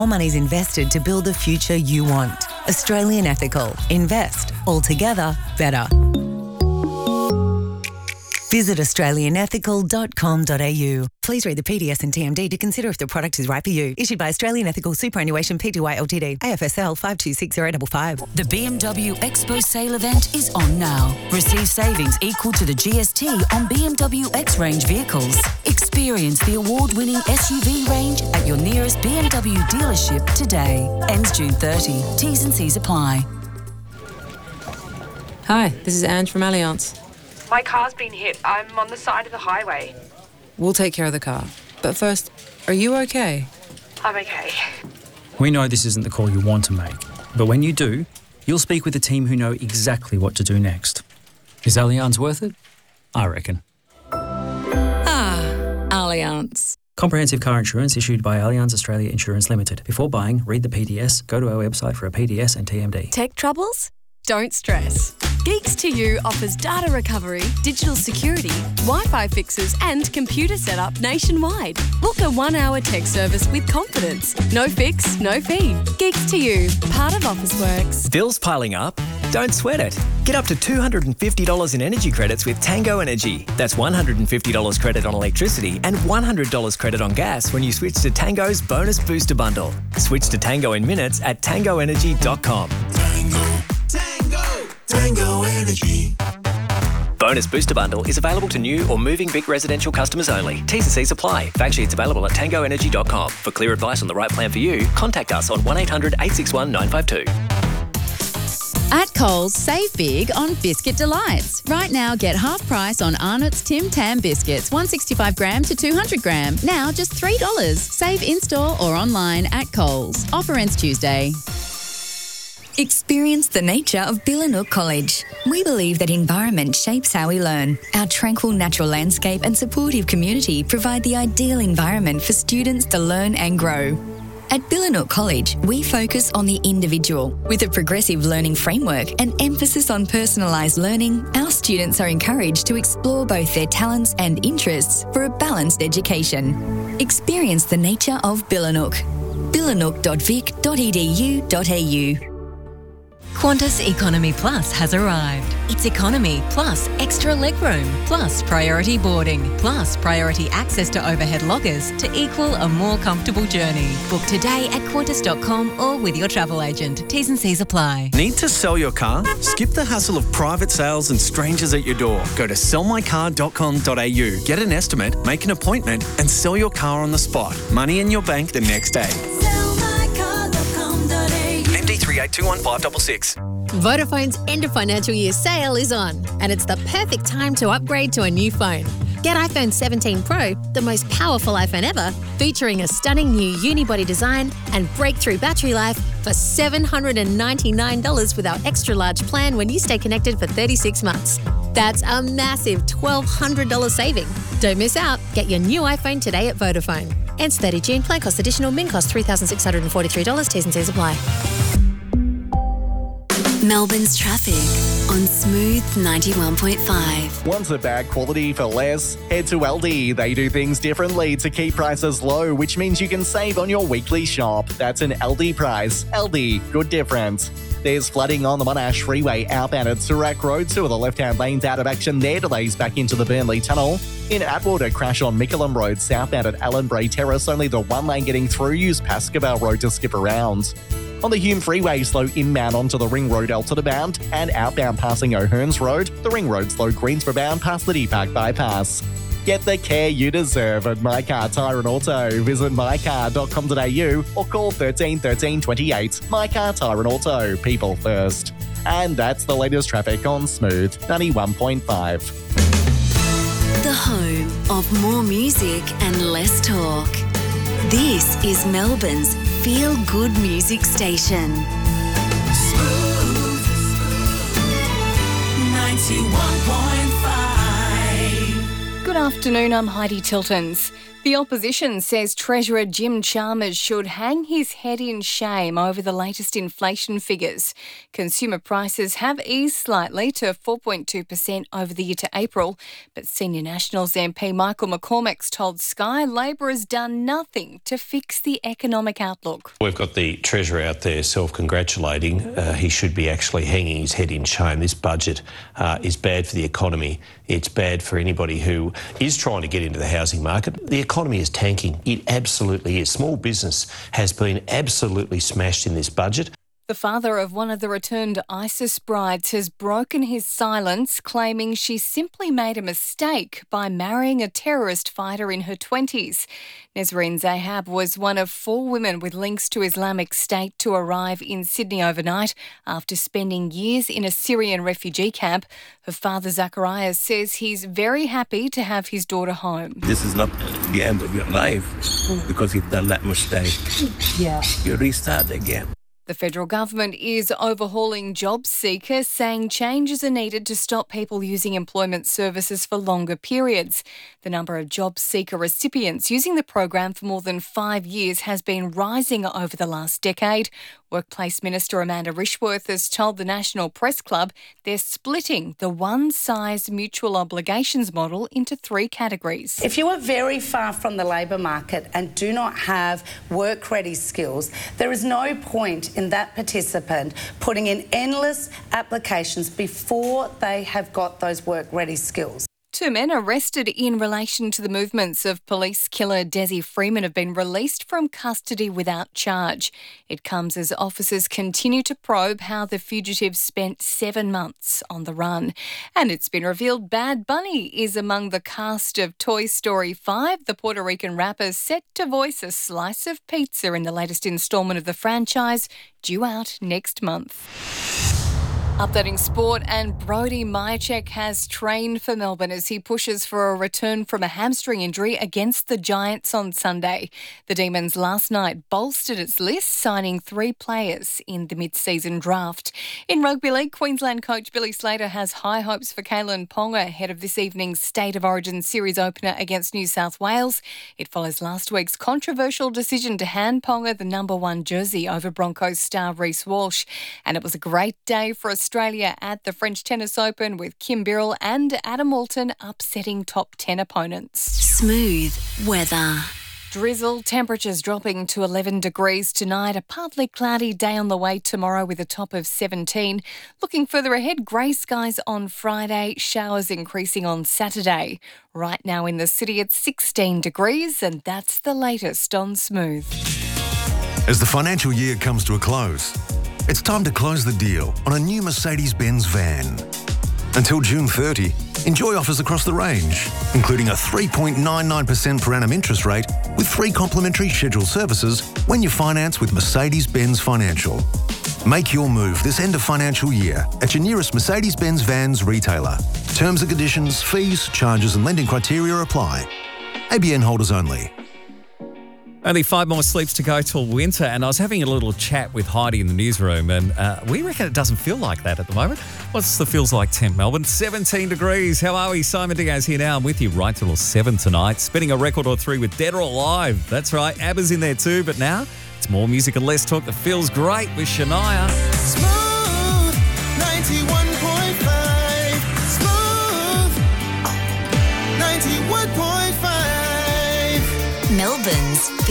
More money's invested to build the future you want. Australian Ethical. Invest. Altogether better. Visit australianethical.com.au. Please read the PDS and TMD to consider if the product is right for you. Issued by Australian Ethical Superannuation Pty Ltd. AFSL 526055. The BMW Expo sale event is on now. Receive savings equal to the GST on BMW X range vehicles. Experience the award-winning SUV range at your nearest BMW dealership today. Ends June 30. T's and C's apply. Hi, this is Ange from Allianz. My car's been hit. I'm on the side of the highway. We'll take care of the car. But first, are you okay? I'm okay. We know this isn't the call you want to make, but when you do, you'll speak with a team who know exactly what to do next. Is Allianz worth it? I reckon. Allianz. Comprehensive car insurance issued by Allianz Australia Insurance Limited. Before buying, read the PDS, go to our website for a PDS and TMD. Tech troubles? Don't stress. Geeks to You offers data recovery, digital security, Wi-Fi fixes and computer setup nationwide. Book a 1-hour tech service with confidence. No fix, no fee. Geeks to You, part of Officeworks. Bills piling up? Don't sweat it. Get up to $250 in energy credits with Tango Energy. That's $150 credit on electricity and $100 credit on gas when you switch to Tango's Bonus Booster Bundle. Switch to Tango in minutes at tangoenergy.com. Tango Energy. Bonus Booster Bundle is available to new or moving Vic residential customers only. T's and C's apply. Fact sheets available at tangoenergy.com. For clear advice on the right plan for you, contact us on 1800 861 952. At Coles, save big on Biscuit Delights. Right now, get half price on Arnott's Tim Tam biscuits, 165 gram to 200 gram. Now just $3. Save in-store or online at Coles. Offer ends Tuesday. Experience the nature of Billanook College. We believe that environment shapes how we learn. Our tranquil natural landscape and supportive community provide the ideal environment for students to learn and grow. At Billanook College, we focus on the individual. With a progressive learning framework and emphasis on personalised learning, our students are encouraged to explore both their talents and interests for a balanced education. Experience the nature of Billanook. billanook.vic.edu.au. Qantas Economy Plus has arrived. It's economy plus extra legroom plus priority boarding plus priority access to overhead lockers to equal a more comfortable journey. Book today at qantas.com or with your travel agent. T's and C's apply. Need to sell your car? Skip the hassle of private sales and strangers at your door. Go to sellmycar.com.au. Get an estimate, make an appointment and sell your car on the spot. Money in your bank the next day. MD 3821 Vodafone's end of financial year sale is on, and it's the perfect time to upgrade to a new phone. Get iPhone 17 Pro, the most powerful iPhone ever, featuring a stunning new unibody design and breakthrough battery life for $799 with our extra large plan when you stay connected for 36 months. That's a massive $1,200 saving. Don't miss out. Get your new iPhone today at Vodafone. Ends 30 June. Plan cost additional. Min cost $3,643. T's and C's apply. Melbourne's traffic on Smooth 91.5. Want a bad quality for less? Head to LD. They do things differently to keep prices low, which means you can save on your weekly shop. That's an LD price. LD, good difference. There's flooding on the Monash Freeway outbound at Surak Road. Two of the left-hand lanes out of action there. Delays back into the Burnley Tunnel. In Atwater, crash on Mickleham Road southbound at Allen Bray Terrace. Only the one lane getting through. Use Pascoe Road to skip around. On the Hume Freeway, slow inbound onto the Ring Road Elton bound and outbound passing O'Hearns Road. The Ring Road slow Greensborough bound past the Deepak bypass. Get the care you deserve at My Car Tyre and Auto. Visit mycar.com.au or call 13 13 28. My Car Tyre and Auto. People first. And that's the latest traffic on Smooth 91.5. The home of more music and less talk. This is Melbourne's feel-good music station. Smooth 91.5. Good afternoon, I'm Heidi Tiltons. The opposition says Treasurer Jim Chalmers should hang his head in shame over the latest inflation figures. Consumer prices have eased slightly to 4.2% over the year to April, but Senior Nationals MP Michael McCormack's told Sky Labor has done nothing to fix the economic outlook. We've got the Treasurer out there self-congratulating. He should be actually hanging his head in shame. This budget is bad for the economy. It's bad for anybody who is trying to get into the housing market. The economy is tanking. It absolutely is. Small business has been absolutely smashed in this budget. The father of one of the returned ISIS brides has broken his silence, claiming she simply made a mistake by marrying a terrorist fighter in her 20s. Nesreen Zahab was one of 4 women with links to Islamic State to arrive in Sydney overnight after spending years in a Syrian refugee camp. Her father, Zacharias, says he's very happy to have his daughter home. This is not the end of your life because you've done that mistake. Yeah. You restart again. The federal government is overhauling JobSeeker, saying changes are needed to stop people using employment services for longer periods. The number of JobSeeker recipients using the program for more than 5 years has been rising over the last decade. Workplace Minister Amanda Rishworth has told the National Press Club they're splitting the one-size mutual obligations model into 3 categories. If you are very far from the labour market and do not have work-ready skills, there is no point in that participant putting in endless applications before they have got those work-ready skills. 2 men arrested in relation to the movements of police killer Desi Freeman have been released from custody without charge. It comes as officers continue to probe how the fugitive spent 7 months on the run. And it's been revealed Bad Bunny is among the cast of Toy Story 5. The Puerto Rican rapper is set to voice a slice of pizza in the latest instalment of the franchise, due out next month. Updating sport, and Brody Myercheck has trained for Melbourne as he pushes for a return from a hamstring injury against the Giants on Sunday. The Demons last night bolstered its list, signing 3 players in the mid-season draft. In Rugby League, Queensland coach Billy Slater has high hopes for Kalen Ponga ahead of this evening's State of Origin series opener against New South Wales. It follows last week's controversial decision to hand Ponga the number 1 jersey over Broncos star Reece Walsh. And it was a great day for Australia at the French Tennis Open, with Kim Birrell and Adam Walton upsetting top 10 opponents. Smooth weather. Drizzle, temperatures dropping to 11 degrees tonight. A partly cloudy day on the way tomorrow with a top of 17. Looking further ahead, grey skies on Friday, showers increasing on Saturday. Right now in the city it's 16 degrees, and that's the latest on Smooth. As the financial year comes to a close, it's time to close the deal on a new Mercedes-Benz van. Until June 30, enjoy offers across the range, including a 3.99% per annum interest rate with 3 complimentary scheduled services when you finance with Mercedes-Benz Financial. Make your move this end of financial year at your nearest Mercedes-Benz Vans retailer. Terms and conditions, fees, charges and lending criteria apply. ABN holders only. Only 5 more sleeps to go till winter, and I was having a little chat with Heidi in the newsroom, and we reckon it doesn't feel like that at the moment. What's the feels like temp, Melbourne? 17 degrees. How are we? Simon Diaz here now. I'm with you right till 7 tonight, spinning a record or 3 with Dead or Alive. That's right, ABBA's in there too, but now it's more music and less talk that feels great with Shania. Smooth 91.5. Smooth 91.5. Melbourne's